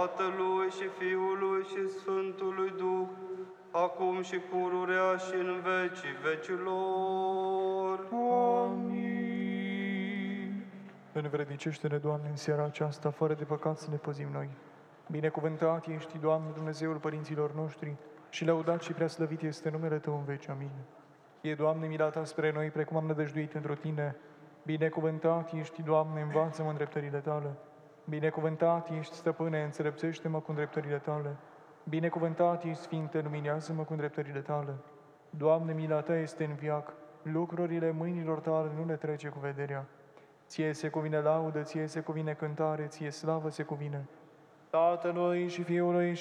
Tatălui și Fiului și Sfântului Duh, acum și pururea și în vecii vecilor. Amin. Învrednicește-ne, Doamne, în seara aceasta, fără de păcat să ne păzim noi. Binecuvântat ești, Doamne, Dumnezeul părinților noștri, și lăudat și preaslăvit este numele Tău în veci. Amin. E, Doamne, mila Ta spre noi, precum am nădăjduit într-o Tine. Binecuvântat ești, Doamne, învață-mă în dreptările Tale. Binecuvântat ești, Stăpâne, înțelepțește-mă cu dreptările Tale. Binecuvântat ești, Sfinte, luminează-mă cu dreptările Tale. Doamne, mila Ta este în veac, lucrurile mâinilor Tale nu le trece cu vederea. Ție se cuvine laudă, Ție se cuvine cântare, Ție slavă se cuvine Tatălui și Fiului și